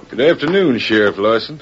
Good afternoon, Sheriff Larson.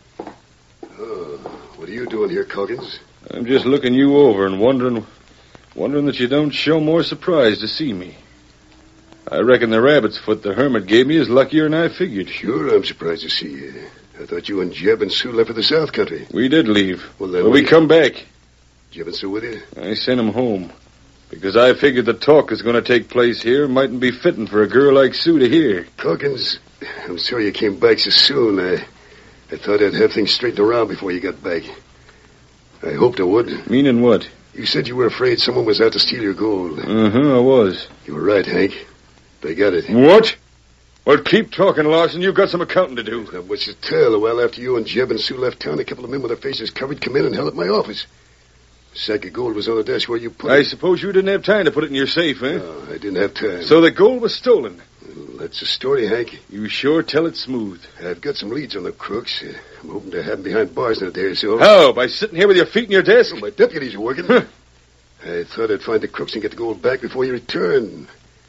Oh, what are you doing here, Coggins? I'm just looking you over and wondering that you don't show more surprise to see me. I reckon the rabbit's foot the hermit gave me is luckier than I figured. Sure, I'm surprised to see you. I thought you and Jeb and Sue left for the South Country. We did leave. Well, then but we come back. Jeb and Sue with you? I sent him home. Because I figured the talk that's going to take place here mightn't be fitting for a girl like Sue to hear. Coggins, I'm sorry you came back so soon. I thought I'd have things straightened around before you got back. I hoped I would. Meaning what? You said you were afraid someone was out to steal your gold. I was. You were right, Hank. They got it. What? Well, keep talking, Larson. You've got some accounting to do. Not much to tell. A while after you and Jeb and Sue left town, a couple of men with their faces covered come in and held up my office. The sack of gold was on the desk where you put it. I suppose you didn't have time to put it in your safe, eh? No, I didn't have time. So the gold was stolen. Well, that's the story, Hank. You sure tell it smooth. I've got some leads on the crooks. I'm hoping to have them behind bars in a day or so. How? By sitting here with your feet in your desk? Well, my deputies are working. I thought I'd find the crooks and get the gold back before you return.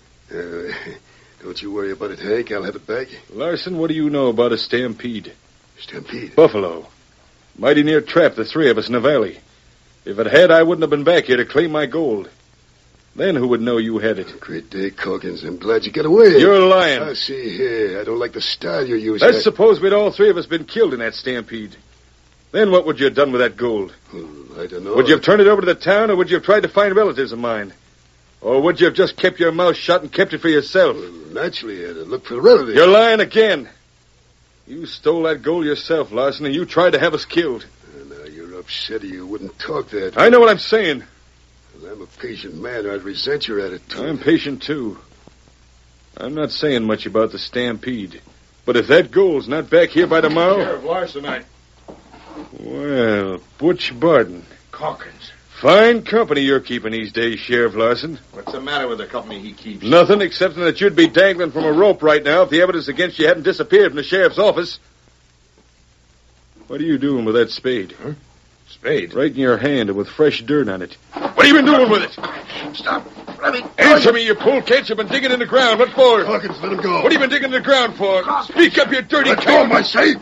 Don't you worry about it, Hank. I'll have it back. Larson, what do you know about a stampede? Stampede? Buffalo. Mighty near trapped the three of us in the valley. If it had, I wouldn't have been back here to claim my gold. Then who would know you had it? Great day, Coggins. I'm glad you got away. You're lying. I see here. I don't like the style you're using. Let's suppose we'd all three of us been killed in that stampede. Then what would you have done with that gold? Well, I don't know. Would you have turned it over to the town, or would you have tried to find relatives of mine? Or would you have just kept your mouth shut and kept it for yourself? Well, naturally, I'd look for the relatives. You're lying again. You stole that gold yourself, Larson, and you tried to have us killed. Now you're upset or you wouldn't talk that. I know what I'm saying. Well, I'm a patient man. I'd resent your attitude. I'm patient, too. I'm not saying much about the stampede. But if that gold's not back here by tomorrow... Sheriff Larson, Well, Butch Barton. Coggins. Fine company you're keeping these days, Sheriff Larson. What's the matter with the company he keeps? Nothing, except that you'd be dangling from a rope right now if the evidence against you hadn't disappeared from the sheriff's office. What are you doing with that spade? Huh? Spade? Right in your hand and with fresh dirt on it. What have you been doing with it? Stop. Let me... Answer me, you polecat. You've been digging in the ground. What for? Coggins, let him go. What have you been digging in the ground for? Speak up, you dirty Let cat. go of my safe.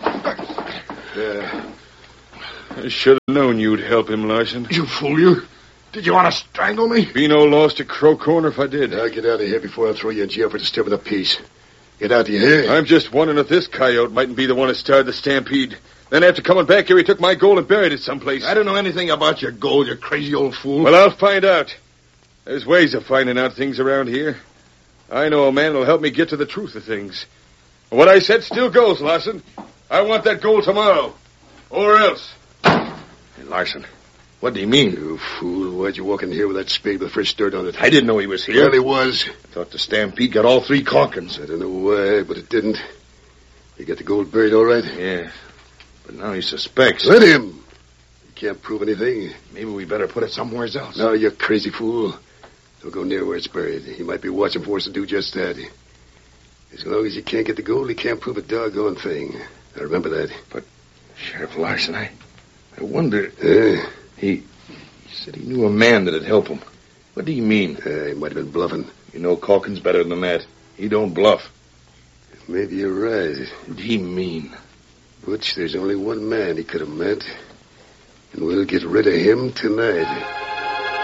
I should have known you'd help him, Larson. You fool, you. Did you want to strangle me? Be no loss to Crow Corner if I did. Now get out of here before I throw you in jail for disturbing the peace. Get out, do you hear? I'm just wondering if this coyote mightn't be the one that started the stampede. Then after coming back here, he took my gold and buried it someplace. I don't know anything about your gold, you crazy old fool. Well, I'll find out. There's ways of finding out things around here. I know a man who'll help me get to the truth of things. What I said still goes, Larson. I want that gold tomorrow. Or else. Hey, Larson, what do you mean? You fool. Why'd you walk in here with that spade with fresh dirt on it? I didn't know he was here. Well, he was. I thought the stampede got all three Calkins. I don't know why, but it didn't. You got the gold buried all right? Yeah, but now he suspects. Let him. You can't prove anything. Maybe we better put it somewhere else. No, you crazy fool. Don't go near where it's buried. He might be watching for us to do just that. As long as you can't get the gold, he can't prove a doggone thing. Now remember that. But, Sheriff Larson, I wonder... He said he knew a man that'd help him. What do you mean? He might have been bluffing. You know Calkins better than that. He don't bluff. Maybe you're right. What do you mean? Butch, there's only one man he could have met. And we'll get rid of him tonight.